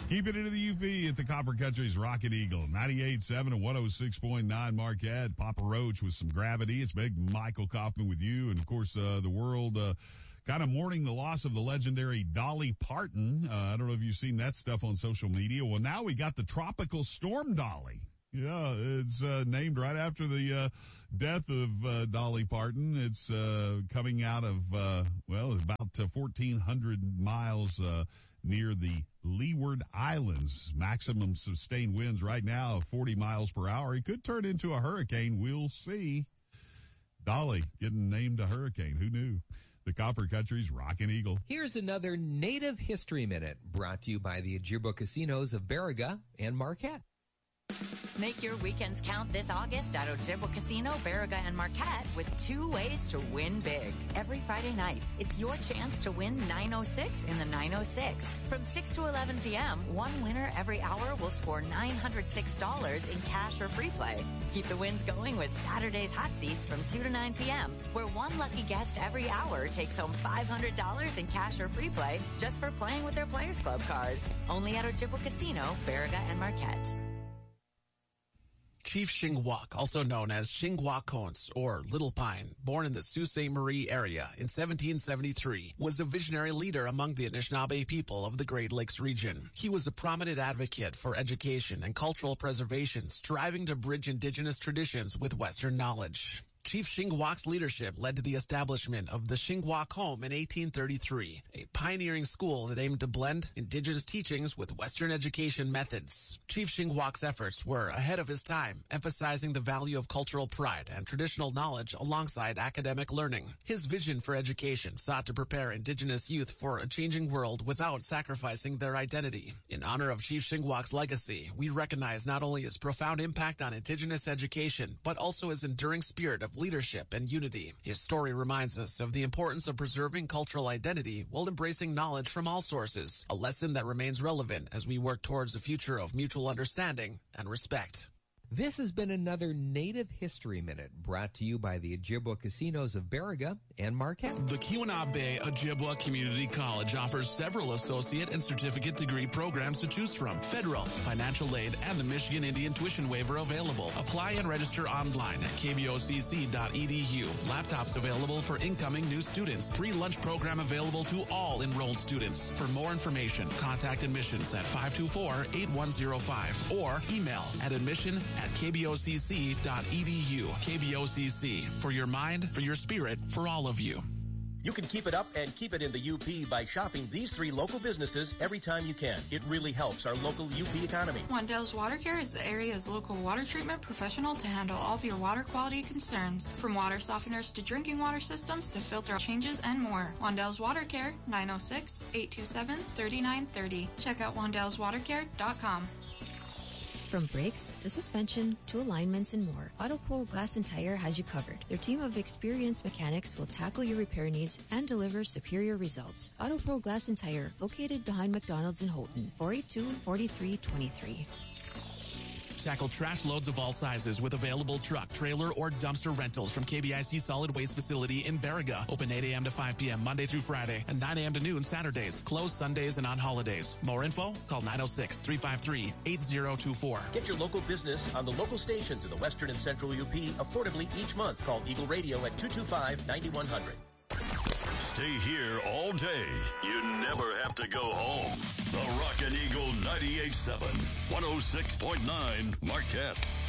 Keep it into the UP at the Copper Country's Rocket Eagle, 98.7 and 106.9 Marquette. Papa Roach with some gravity. It's Big Michael Kaufman with you. And, of course, the world kind of mourning the loss of the legendary Dolly Parton. I don't know if you've seen that stuff on social media. Well, now we got the Tropical Storm Dolly. Yeah, it's named right after the death of Dolly Parton. It's coming out of, about 1,400 miles near the Leeward Islands. Maximum sustained winds right now of 40 miles per hour. It could turn into a hurricane. We'll see. Dolly getting named a hurricane. Who knew? The Copper Country's Rockin' Eagle. Here's another Native History Minute brought to you by the Ojibwa Casinos of Baraga and Marquette. Make your weekends count this August at Ojibwa Casino, Baraga, and Marquette with 2 ways to win big. Every Friday night, it's your chance to win 906 in the 906. From 6 to 11 p.m., one winner every hour will score $906 in cash or free play. Keep the wins going with Saturday's Hot Seats from 2 to 9 p.m., where one lucky guest every hour takes home $500 in cash or free play just for playing with their Players Club card. Only at Ojibwa Casino, Baraga, and Marquette. Chief Shingwauk, also known as Shingwaukons or Little Pine, born in the Sault Ste. Marie area in 1773, was a visionary leader among the Anishinaabe people of the Great Lakes region. He was a prominent advocate for education and cultural preservation, striving to bridge Indigenous traditions with Western knowledge. Chief Shingwauk's leadership led to the establishment of the Shingwauk Home in 1833, a pioneering school that aimed to blend Indigenous teachings with Western education methods. Chief Shingwauk's efforts were ahead of his time, emphasizing the value of cultural pride and traditional knowledge alongside academic learning. His vision for education sought to prepare Indigenous youth for a changing world without sacrificing their identity. In honor of Chief Shingwauk's legacy, we recognize not only his profound impact on Indigenous education, but also his enduring spirit of leadership and unity. His story reminds us of the importance of preserving cultural identity while embracing knowledge from all sources, a lesson that remains relevant as we work towards a future of mutual understanding and respect. This has been another Native History Minute brought to you by the Ojibwa Casinos of Baraga and Marquette. The Keweenaw Bay Ojibwa Community College offers several associate and certificate degree programs to choose from. Federal, financial aid, and the Michigan Indian tuition waiver available. Apply and register online at kbocc.edu. Laptops available for incoming new students. Free lunch program available to all enrolled students. For more information, contact admissions at 524-8105 or email at admission@kbocc.edu. KBOCC, for your mind, for your spirit, for all of you. You can keep it up and keep it in the UP by shopping these 3 local businesses every time you can. It really helps our local UP economy. Wandell's Water Care is the area's local water treatment professional to handle all of your water quality concerns, from water softeners to drinking water systems to filter changes and more. Wandell's Water Care, 906-827-3930. Check out wandellswatercare.com. From brakes to suspension to alignments and more, AutoPro Glass and Tire has you covered. Their team of experienced mechanics will tackle your repair needs and deliver superior results. AutoPro Glass and Tire, located behind McDonald's in Houghton, 482-4323. Tackle trash loads of all sizes with available truck, trailer, or dumpster rentals from KBIC Solid Waste Facility in Baraga. Open 8 a.m. to 5 p.m. Monday through Friday and 9 a.m. to noon Saturdays. Closed Sundays and on holidays. More info? Call 906-353-8024. Get your local business on the local stations in the Western and Central UP affordably each month. Call Eagle Radio at 225-9100. Stay here all day. You never have to go home. The Rockin' Eagle 98.7, 106.9 Marquette.